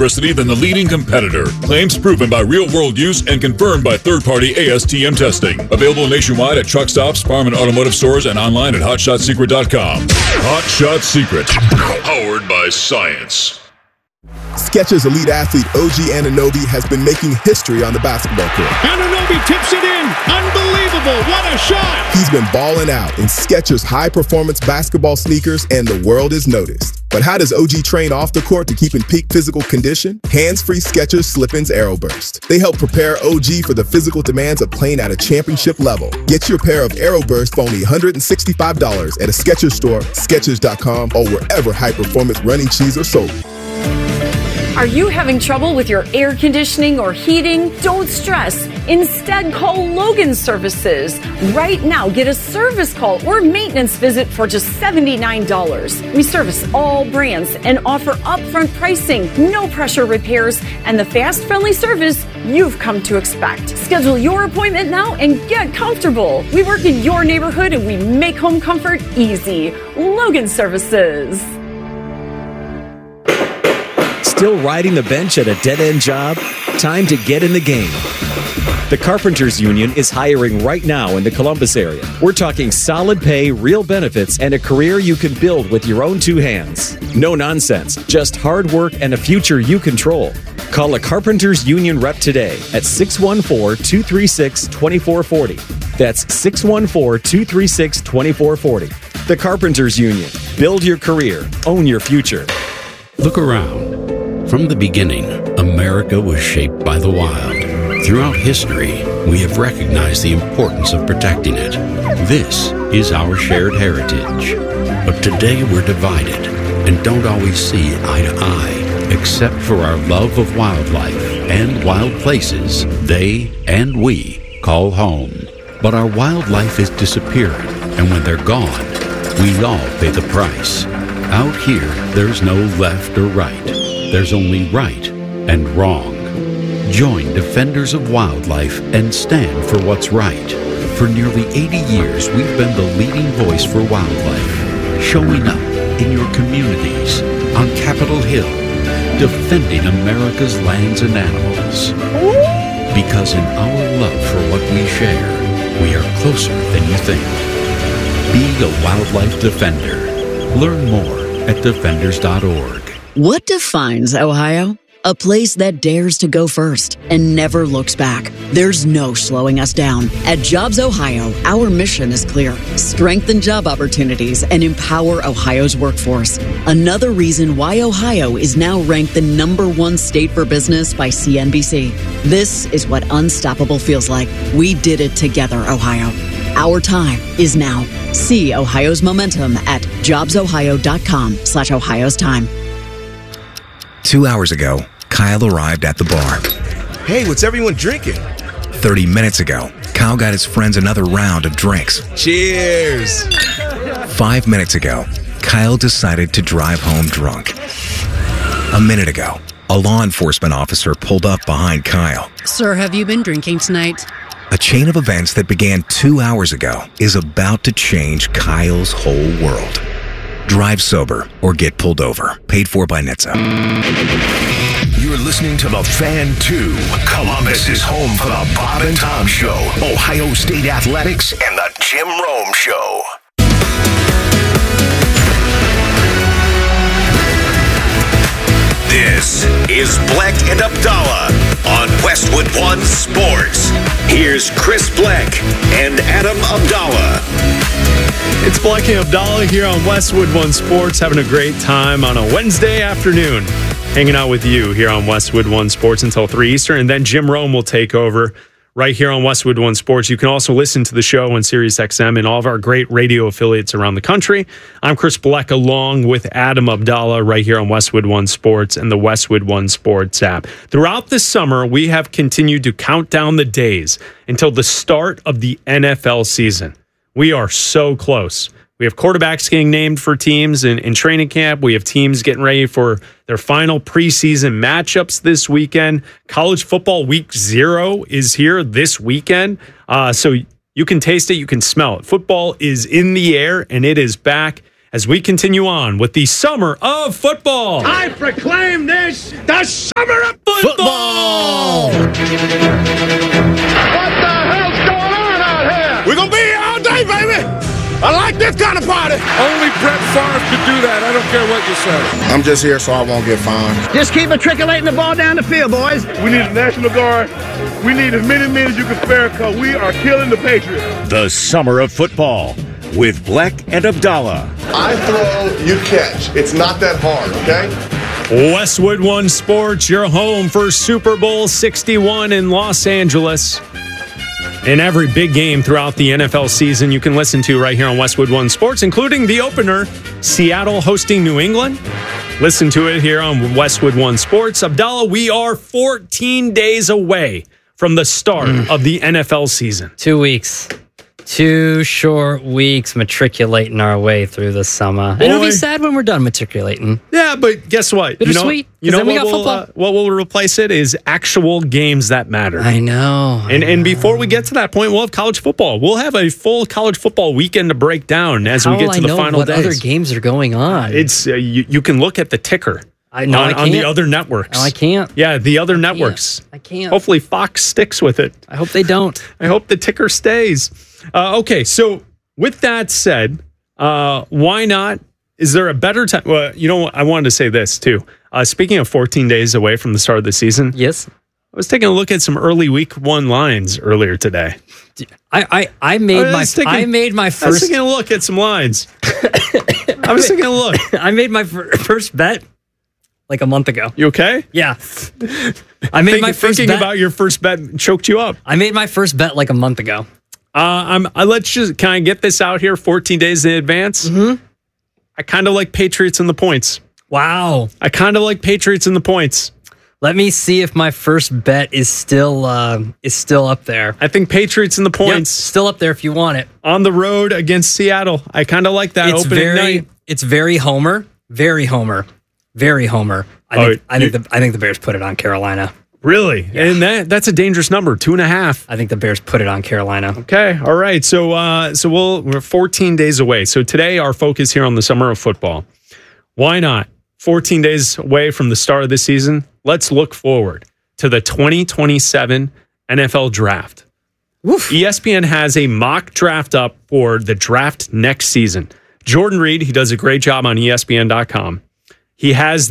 electricity than the leading competitor. Claims proven by real-world use and confirmed by third-party ASTM testing. Available nationwide at truck stops, farm and automotive stores, and online at HotShotSecret.com. Hot Shot Secret. Powered by science. Skechers elite athlete OG Anunoby has been making history on the basketball court. Anunoby tips it in. Unbelievable. What a shot. He's been balling out in Skechers high-performance basketball sneakers, and the world has noticed. But how does OG train off the court to keep in peak physical condition? Hands-free Skechers Slip-ins Aeroburst. They help prepare OG for the physical demands of playing at a championship level. Get your pair of Aeroburst for only $165 at a Skechers store, Skechers.com, or wherever high-performance running shoes are sold. Are you having trouble with your air conditioning or heating? Don't stress. Instead, call Logan Services. Right now, get a service call or maintenance visit for just $79. We service all brands and offer upfront pricing, no pressure repairs, and the fast, friendly service you've come to expect. Schedule your appointment now and get comfortable. We work in your neighborhood and we make home comfort easy. Logan Services. Still riding the bench at a dead-end job? Time to get in the game. The Carpenters Union is hiring right now in the Columbus area. We're talking solid pay, real benefits, and a career you can build with your own two hands. No nonsense, just hard work and a future you control. Call a Carpenters Union rep today at 614-236-2440. That's 614-236-2440. The Carpenters Union. Build your career. Own your future. Look around. From the beginning, America was shaped by the wild. Throughout history, we have recognized the importance of protecting it. This is our shared heritage. But today we're divided and don't always see eye to eye, except for our love of wildlife and wild places they and we call home. But our wildlife is disappearing, and when they're gone, we all pay the price. Out here, there's no left or right. There's only right and wrong. Join Defenders of Wildlife and stand for what's right. For nearly 80 years, we've been the leading voice for wildlife, showing up in your communities, on Capitol Hill, defending America's lands and animals. Because in our love for what we share, we are closer than you think. Be a wildlife defender. Learn more at defenders.org. What defines Ohio? A place that dares to go first and never looks back. There's no slowing us down. At Jobs Ohio, our mission is clear. Strengthen job opportunities and empower Ohio's workforce. Another reason why Ohio is now ranked the #1 state for business by CNBC. This is what unstoppable feels like. We did it together, Ohio. Our time is now. See Ohio's momentum at jobsohio.com/Ohio's time. 2 hours ago, Kyle arrived at the bar. Hey, what's everyone drinking? 30 minutes ago, Kyle got his friends another round of drinks. Cheers! 5 minutes ago, Kyle decided to drive home drunk. A minute ago, a law enforcement officer pulled up behind Kyle. Sir, have you been drinking tonight? A chain of events that began 2 hours ago is about to change Kyle's whole world. Drive sober or get pulled over. Paid for by NHTSA. You're listening to The Fan 2. Columbus is home for the Bob and Tom Show, Ohio State Athletics, and the Jim Rome Show. This is Black and Abdallah on Westwood One Sports. Here's Chris Black and Adam Abdallah. It's Black and Abdallah here on Westwood One Sports, having a great time on a Wednesday afternoon, hanging out with you here on Westwood One Sports until 3 Eastern, and then Jim Rome will take over right here on Westwood One Sports. You can also listen to the show on SiriusXM and all of our great radio affiliates around the country. I'm Chris Black along with Adam Abdallah right here on Westwood One Sports and the Westwood One Sports app. Throughout the summer, we have continued to count down the days until the start of the NFL season. We are so close. We have quarterbacks getting named for teams in training camp. We have teams getting ready for their final preseason matchups this weekend. College football week 0 is here this weekend. So you can taste it. You can smell it. Football is in the air, and it is back as we continue on with the summer of football. I proclaim this the Only Brett Favre could do that. I don't care what you say. I'm just here so I won't get fined. Just keep matriculating the ball down the field, boys. We need a National Guard. We need as many men as you can spare because we are killing the Patriots. The Summer of Football with Bleck and Abdallah. I throw, you catch. It's not that hard, okay? Westwood One Sports, your home for Super Bowl 61 in Los Angeles. And every big game throughout the NFL season you can listen to right here on Westwood One Sports, including the opener, Seattle hosting New England. Listen to it here on Westwood One Sports. Abdallah, we are 14 days away from the start of the NFL season. 2 weeks. 2 short weeks matriculating our way through the summer. It'll be sad when we're done matriculating. Yeah, but guess what? Bittersweet. You know what will replace it is actual games that matter. I know. And before we get to that point, we'll have college football. We'll have a full college football weekend to break down as we get to the final what days. Other games are going on? It's you can look at the ticker. I know. on the other networks. No, I can't. Yeah, the other networks. I can't. Hopefully Fox sticks with it. I hope they don't. I hope the ticker stays. Okay, so with that said, why not? Is there a better time? Well, you know, I wanted to say this too. Speaking of 14 days away from the start of the season, yes, I was taking a look at some early week 1 lines earlier today. I made my first. I was taking a look at some lines. I was taking a look. I made my first bet like a month ago. You okay? Yeah. I made my first thinking bet. About your first bet choked you up. I made my first bet like a month ago. Can I get this out here 14 days in advance? Mm-hmm. I kind of like Patriots in the points. Wow. I kind of like Patriots in the points. Let me see if my first bet is still up there. I think Patriots in the points. Yep, still up there if you want it. On the road against Seattle. I kind of like that opening night. It's very Homer. Very Homer. Very Homer. I think the Bears put it on Carolina. Really? Yeah. And that's a dangerous number, 2.5. I think the Bears put it on Carolina. Okay. All right. So we're 14 days away. So today our focus here on the summer of football. Why not? 14 days away from the start of the season. Let's look forward to the 2027 NFL draft. Oof. ESPN has a mock draft up for the draft next season. Jordan Reed, he does a great job on ESPN.com. He has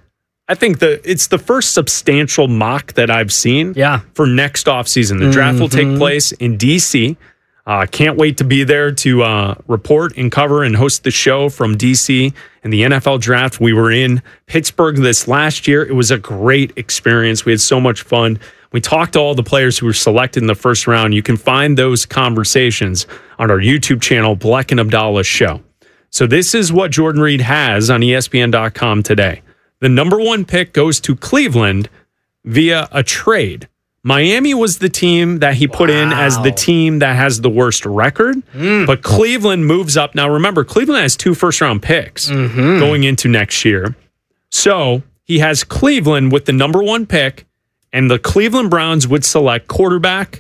it's the first substantial mock that I've seen for next offseason. The draft will take place in D.C. Can't wait to be there to report and cover and host the show from D.C. and the NFL draft. We were in Pittsburgh this last year. It was a great experience. We had so much fun. We talked to all the players who were selected in the first round. You can find those conversations on our YouTube channel, Bleck and Abdallah Show. So this is what Jordan Reed has on ESPN.com today. The number 1 pick goes to Cleveland via a trade. Miami was the team that he put in as the team that has the worst record, but Cleveland moves up. Now, remember, Cleveland has 2 first-round picks going into next year. So he has Cleveland with the number 1 pick, and the Cleveland Browns would select quarterback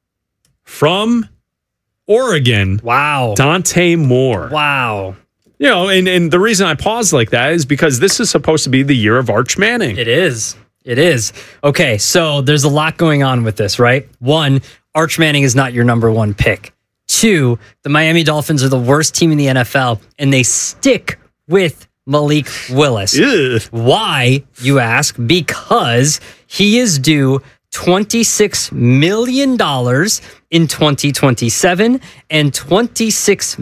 from Oregon. Wow. Dante Moore. Wow. You know, and the reason I pause like that is because this is supposed to be the year of Arch Manning. It is. Okay, so there's a lot going on with this, right? 1, Arch Manning is not your number 1 pick. 2, the Miami Dolphins are the worst team in the NFL, and they stick with Malik Willis. Ugh. Why, you ask? Because he is due $26 million in 2027 and $27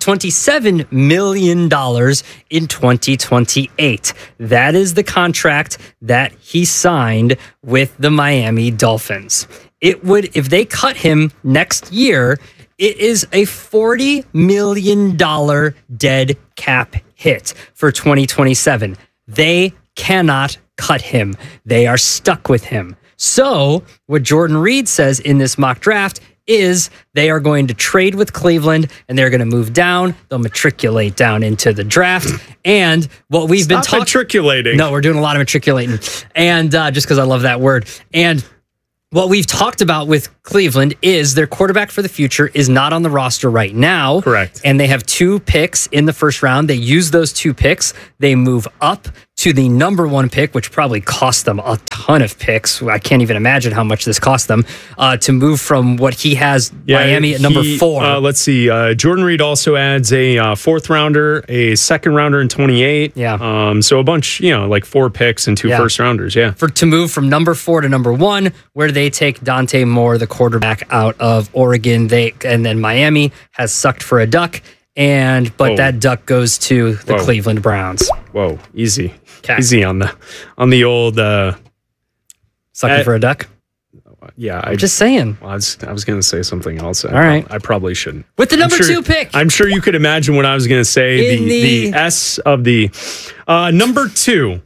million in 2028. That is the contract that he signed with the Miami Dolphins. It would, if they cut him next year, it is a $40 million dead cap hit for 2027. They cannot cut him. They are stuck with him. So what Jordan Reed says in this mock draft is they are going to trade with Cleveland and they're going to move down. They'll matriculate down into the draft. And what we've been talking... matriculating. No, we're doing a lot of matriculating. And just because I love that word. And what we've talked about with Cleveland is their quarterback for the future is not on the roster right now. Correct. And they have 2 picks in the first round. They use those 2 picks. They move up to the number 1 pick, which probably cost them a ton of picks. I can't even imagine how much this cost them to move from what he has Miami at number 4. Let's see. Jordan Reed also adds a 4th rounder, a 2nd rounder in 28. Yeah. So a bunch, like 4 picks and 2 first rounders. Yeah. To move from number 4 to number 1, where they take Dante Moore, the quarterback out of Oregon. And then Miami has sucked for a duck. But that duck goes to the Cleveland Browns. Whoa, easy. Easy on the old sucking for a duck. Yeah, I'm just saying. Well, I was going to say something else. All right, I probably shouldn't. With the number 2 pick, I'm sure you could imagine what I was going to say. The S of the number 2,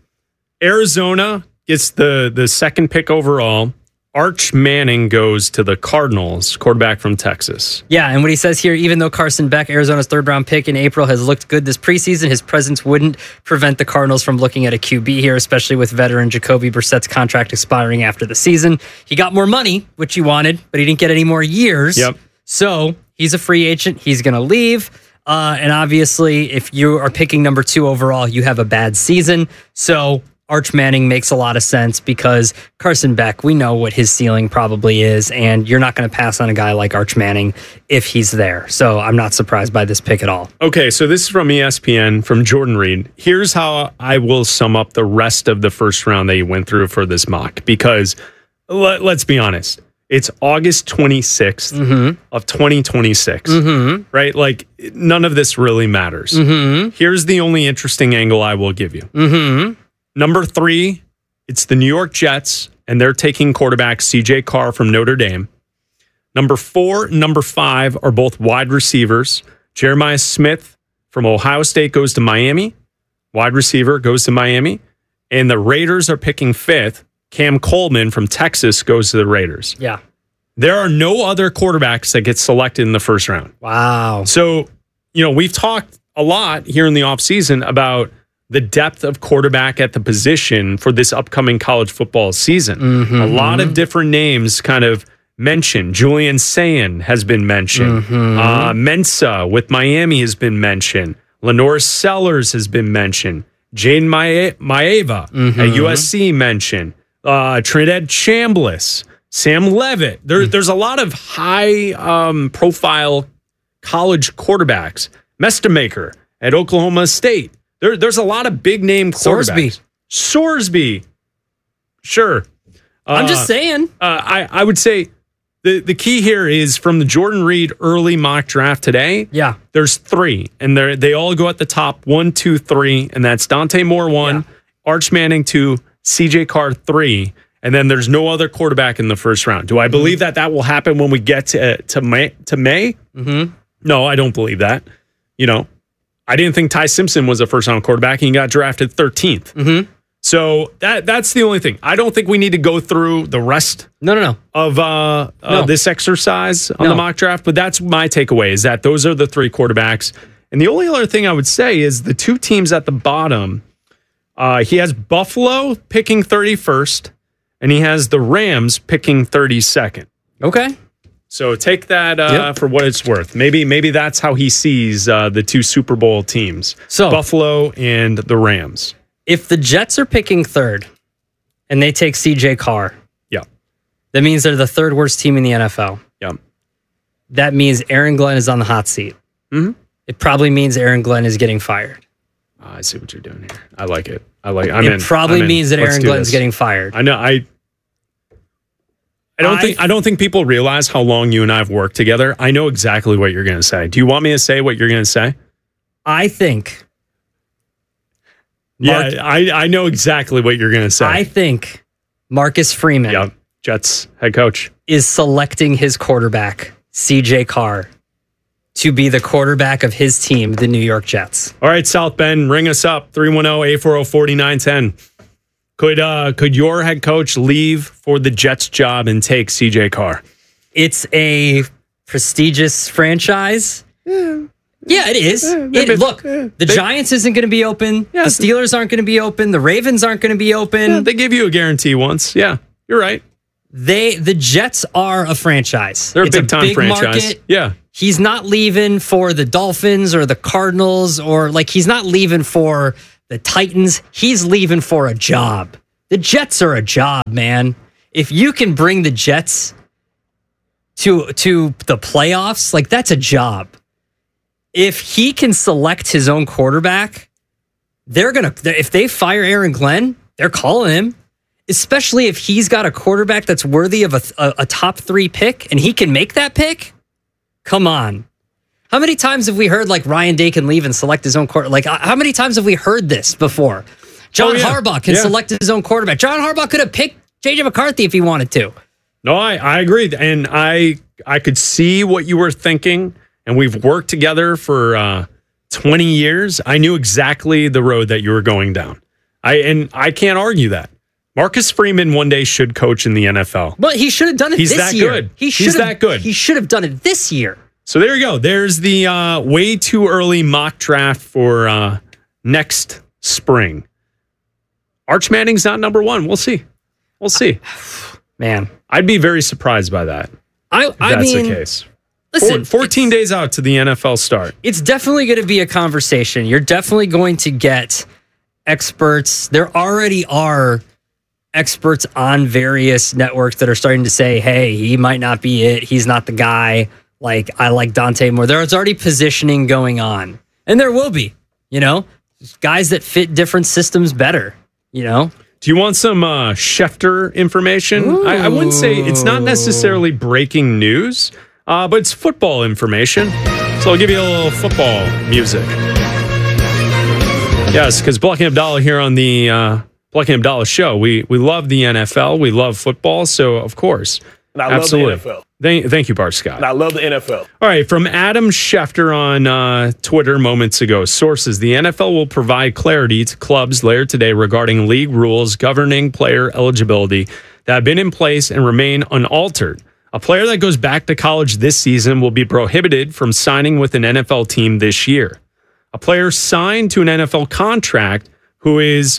Arizona gets the 2nd pick overall. Arch Manning goes to the Cardinals, quarterback from Texas. Yeah, and what he says here, even though Carson Beck, Arizona's 3rd-round pick in April, has looked good this preseason, his presence wouldn't prevent the Cardinals from looking at a QB here, especially with veteran Jacoby Brissett's contract expiring after the season. He got more money, which he wanted, but he didn't get any more years. Yep. So he's a free agent. He's going to leave. And obviously, if you are picking number 2 overall, you have a bad season. So Arch Manning makes a lot of sense because Carson Beck, we know what his ceiling probably is, and you're not going to pass on a guy like Arch Manning if he's there. So I'm not surprised by this pick at all. Okay, so this is from ESPN, from Jordan Reed. Here's how I will sum up the rest of the first round that you went through for this mock, because let's be honest, it's August 26th of 2026, right? Like, none of this really matters. Here's the only interesting angle I will give you. Number 3, it's the New York Jets, and they're taking quarterback CJ Carr from Notre Dame. Number 4 and number 5 are both wide receivers. Jeremiah Smith from Ohio State goes to Miami. Wide receiver goes to Miami. And the Raiders are picking 5th. Cam Coleman from Texas goes to the Raiders. Yeah. There are no other quarterbacks that get selected in the first round. Wow. So, we've talked a lot here in the offseason about the depth of quarterback at the position for this upcoming college football season. A lot of different names kind of mentioned. Julian Sayin has been mentioned. Mensa with Miami has been mentioned. Lenore Sellers has been mentioned. Jane Maeva at USC mentioned. Trinidad Chambliss, Sam Levitt. There's a lot of high profile college quarterbacks. Mestamaker at Oklahoma State. There's a lot of big name quarterbacks. Sorsby. Sure. I'm just saying. I would say the key here is from the Jordan Reed early mock draft today. Yeah. There's 3, and they all go at the top 1, 2, 3, and that's Dante Moore 1, Arch Manning 2, CJ Carr 3, and then there's no other quarterback in the first round. Do I believe that will happen when we get to May? No, I don't believe that. I didn't think Ty Simpson was a first-round quarterback, and he got drafted 13th. So that's the only thing. I don't think we need to go through the rest of this exercise on the mock draft, but that's my takeaway, is that those are the 3 quarterbacks. And the only other thing I would say is the 2 teams at the bottom, he has Buffalo picking 31st, and he has the Rams picking 32nd. Okay. So take that for what it's worth. Maybe that's how he sees the 2 Super Bowl teams, so Buffalo and the Rams. If the Jets are picking 3rd and they take CJ Carr, that means they're the 3rd worst team in the NFL. That means Aaron Glenn is on the hot seat. It probably means Aaron Glenn is getting fired. I see what you're doing here. I like it. It probably means that Aaron Glenn's getting fired. I know. I don't think people realize how long you and I have worked together. I know exactly what you're going to say. Do you want me to say what you're going to say? I think. I know exactly what you're going to say. I think Marcus Freeman, Jets head coach, is selecting his quarterback, CJ Carr, to be the quarterback of his team, the New York Jets. All right, South Bend, ring us up, 310-840-4910. Could your head coach leave for the Jets job and take CJ Carr? It's a prestigious franchise. Yeah, it is. The Giants isn't going to be open. The Steelers aren't going to be open. The Ravens aren't going to be open. They give you a guarantee once. Yeah, you're right. The Jets are a franchise. They're a big franchise. Market. Yeah. He's not leaving for the Dolphins or the Cardinals, or he's not leaving for the Titans. He's leaving for a job. The Jets are a job, man. If you can bring the Jets to the playoffs, like that's a job. If he can select his own quarterback, if they fire Aaron Glenn, they're calling him. Especially if he's got a quarterback that's worthy of a top 3 pick and he can make that pick. Come on. How many times have we heard like Ryan Day can leave and select his own quarterback? Like how many times have we heard this before? John Harbaugh can select his own quarterback. John Harbaugh could have picked J.J. McCarthy if he wanted to. No, I agree. And I could see what you were thinking. And we've worked together for 20 years. I knew exactly the road that you were going down. I can't argue that. Marcus Freeman one day should coach in the NFL. But he should have done it this year. He's that good. He's that good. He should have done it this year. So there you go. There's the way too early mock draft for next spring. Arch Manning's not number 1. We'll see. Man. I'd be very surprised by that. If that's the case. Listen, 14 days out to the NFL start. It's definitely going to be a conversation. You're definitely going to get experts. There already are experts on various networks that are starting to say, hey, he might not be it. He's not the guy. Like, I like Dante more. There's already positioning going on. And there will be, guys that fit different systems better, Do you want some Schefter information? I wouldn't say it's not necessarily breaking news, but it's football information. So I'll give you a little football music. Yes, because Black and Abdallah here on the Black and Abdallah show. We love the NFL. We love football. So, of course. And I love the NFL. Thank you, Bart Scott. And I love the NFL. All right, from Adam Schefter on Twitter moments ago. Sources, the NFL will provide clarity to clubs later today regarding league rules governing player eligibility that have been in place and remain unaltered. A player that goes back to college this season will be prohibited from signing with an NFL team this year. A player signed to an NFL contract who is,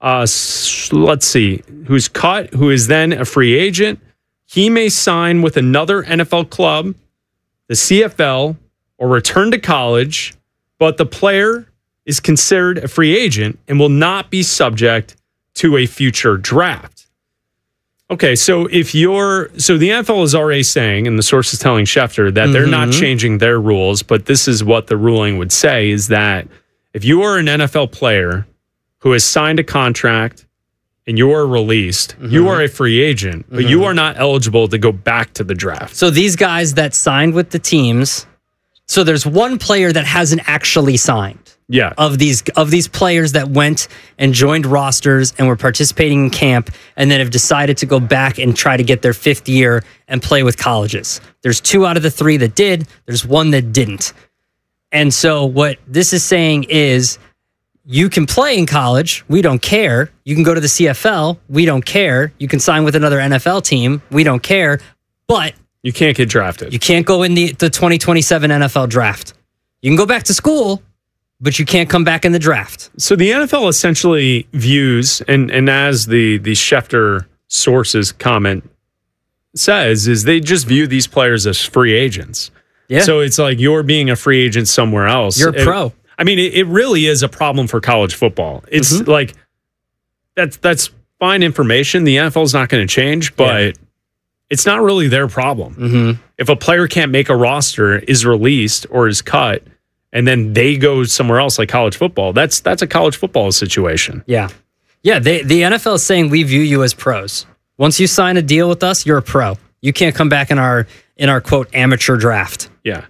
who's cut, who is then a free agent, he may sign with another NFL club, the CFL, or return to college, but the player is considered a free agent and will not be subject to a future draft. Okay, so the NFL is already saying, and the source is telling Schefter, that they're not changing their rules, but this is what the ruling would say, is that if you are an NFL player who has signed a contract and you are released, you are a free agent, but you are not eligible to go back to the draft. So these guys that signed with the teams, so there's one player that hasn't actually signed. Yeah. Of these players that went and joined rosters and were participating in camp and then have decided to go back and try to get their 5th year and play with colleges. There's 2 out of the 3 that did. There's 1 that didn't. And so what this is saying is, you can play in college. We don't care. You can go to the CFL. We don't care. You can sign with another NFL team. We don't care. But you can't get drafted. You can't go in the 2027 NFL draft. You can go back to school, but you can't come back in the draft. So the NFL essentially views, and as the Schefter sources comment says, is they just view these players as free agents. Yeah. So it's like you're being a free agent somewhere else. You're a pro. I mean, it really is a problem for college football. It's like, that's fine information. The NFL is not going to change, but it's not really their problem. If a player can't make a roster, is released or is cut, and then they go somewhere else like college football, that's a college football situation. Yeah. Yeah, the NFL is saying we view you as pros. Once you sign a deal with us, you're a pro. You can't come back in our quote amateur draft. Yeah.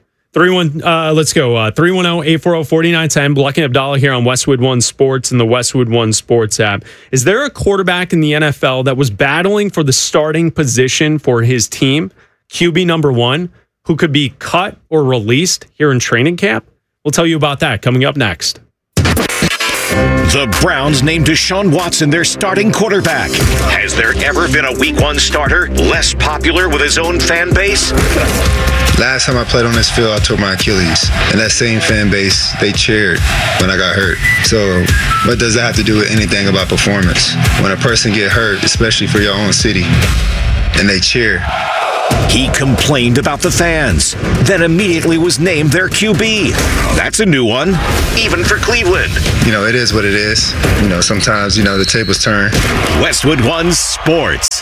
310-840-4910. Black and Abdallah here on Westwood One Sports and the Westwood One Sports app. Is there a quarterback in the NFL that was battling for the starting position for his team, QB number 1, who could be cut or released here in training camp? We'll tell you about that coming up next. The Browns named Deshaun Watson their starting quarterback. Has there ever been a Week 1 starter less popular with his own fan base? Last time I played on this field, I tore my Achilles. And that same fan base, they cheered when I got hurt. So what does that have to do with anything about performance? When a person get hurt, especially for your own city, and they cheer, He complained about the fans, then immediately was named their QB. That's a new one, even for Cleveland. You know, it is what it is. You know, sometimes, the tables turn. Westwood One Sports.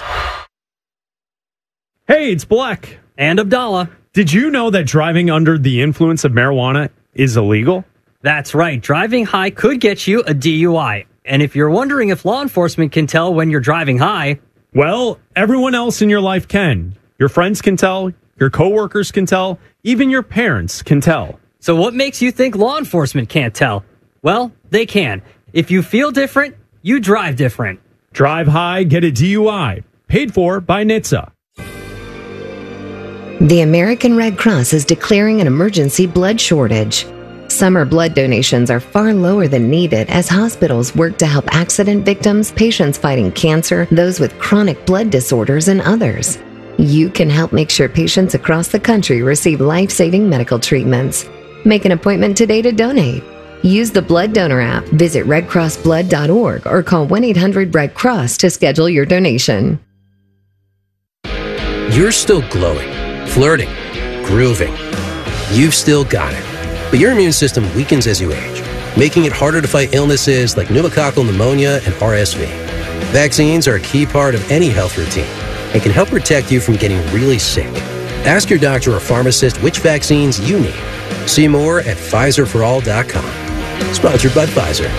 Hey, it's Black. And Abdallah. Did you know that driving under the influence of marijuana is illegal? That's right. Driving high could get you a DUI. And if you're wondering if law enforcement can tell when you're driving high, well, everyone else in your life can. Your friends can tell, your coworkers can tell, even your parents can tell. So what makes you think law enforcement can't tell? Well, they can. If you feel different, you drive different. Drive high, get a DUI. Paid for by NHTSA. The American Red Cross is declaring an emergency blood shortage. Summer blood donations are far lower than needed as hospitals work to help accident victims, patients fighting cancer, those with chronic blood disorders, and others. You can help make sure patients across the country receive life-saving medical treatments. Make an appointment today to donate. Use the Blood Donor app, visit redcrossblood.org, or call 1-800-RED-CROSS to schedule your donation. You're still glowing, flirting, grooving. You've still got it. But your immune system weakens as you age, making it harder to fight illnesses like pneumococcal pneumonia and RSV. Vaccines are a key part of any health routine and can help protect you from getting really sick. Ask your doctor or pharmacist which vaccines you need. See more at PfizerForAll.com. Sponsored by Pfizer.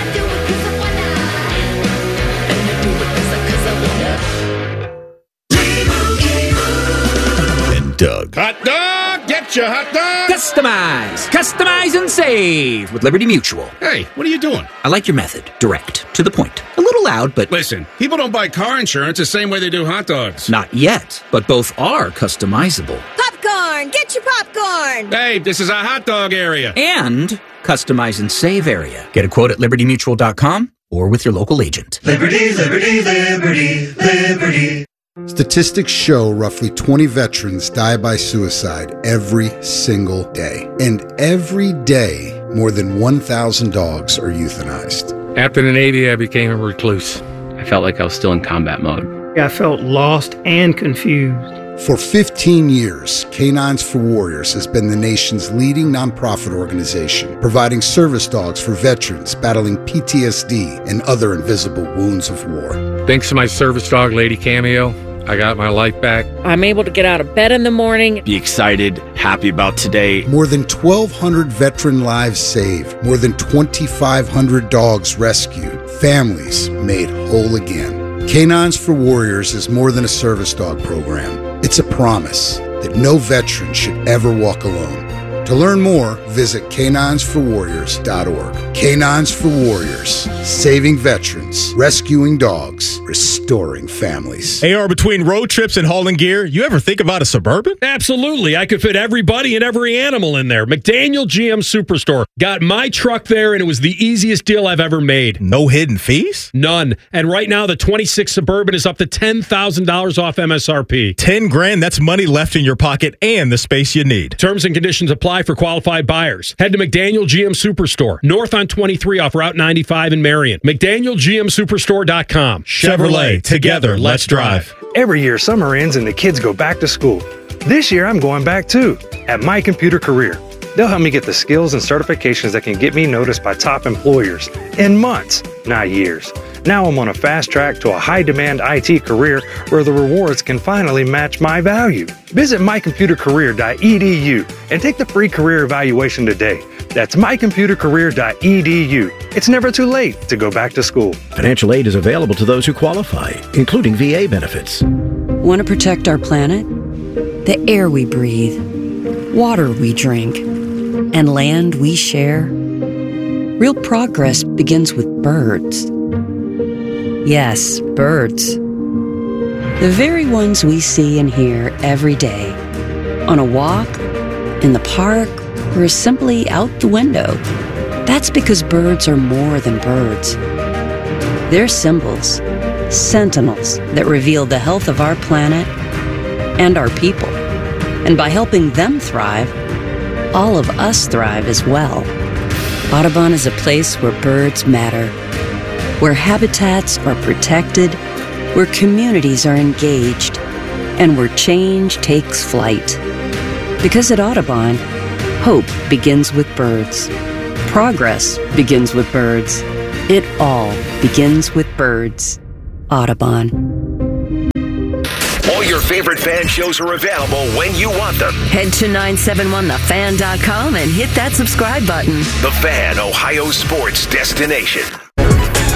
And Doug. Hot dog! Get your hot dog! Customize and save with Liberty Mutual. Hey, what are you doing? I like your method. Direct, to the point. A little loud, but... Listen, people don't buy car insurance the same way they do hot dogs. Not yet, but both are customizable. Popcorn! Get your popcorn! Hey, this is a hot dog area. And customize and save area. Get a quote at libertymutual.com or with your local agent. Liberty, liberty, liberty, liberty. Statistics show roughly 20 veterans die by suicide every single day. And every day, more than 1,000 dogs are euthanized. After the Navy, I became a recluse. I felt like I was still in combat mode. I felt lost and confused. For 15 years, Canines for Warriors has been the nation's leading nonprofit organization, providing service dogs for veterans battling PTSD and other invisible wounds of war. Thanks to my service dog, Lady Cameo, I got my life back. I'm able to get out of bed in the morning. Be excited, happy about today. More than 1,200 veteran lives saved, more than 2,500 dogs rescued, families made whole again. Canines for Warriors is more than a service dog program. It's a promise that no veteran should ever walk alone. To learn more, visit caninesforwarriors.org. Canines for Warriors, saving veterans, rescuing dogs, restoring families. AR, between road trips and hauling gear, you ever think about a Suburban? Absolutely. I could fit everybody and every animal in there. McDaniel GM Superstore. Got my truck there, and it was the easiest deal I've ever made. No hidden fees? None. And right now, the 26 Suburban is up to $10,000 off MSRP. $10,000, that's money left in your pocket and the space you need. Terms and conditions apply for qualified buyers. Head to McDaniel GM Superstore, north on 23 off Route 95 in Marion. McDanielGMSuperstore.com. Chevrolet, together, let's drive. Every year, summer ends and the kids go back to school. This year, I'm going back too, at My Computer Career. They'll help me get the skills and certifications that can get me noticed by top employers in months, not years. Now I'm on a fast track to a high-demand IT career where the rewards can finally match my value. Visit mycomputercareer.edu and take the free career evaluation today. That's mycomputercareer.edu. It's never too late to go back to school. Financial aid is available to those who qualify, including VA benefits. Want to protect our planet? The air we breathe, water we drink, and land we share? Real progress begins with birds. Yes, birds. The very ones we see and hear every day. On a walk, in the park, or simply out the window. That's because birds are more than birds. They're symbols, sentinels that reveal the health of our planet and our people. And by helping them thrive, all of us thrive as well. Audubon is a place where birds matter, where habitats are protected, where communities are engaged, and where change takes flight. Because at Audubon, hope begins with birds. Progress begins with birds. It all begins with birds. Audubon. All your favorite fan shows are available when you want them. Head to 971thefan.com and hit that subscribe button. The Fan, Ohio sports destination.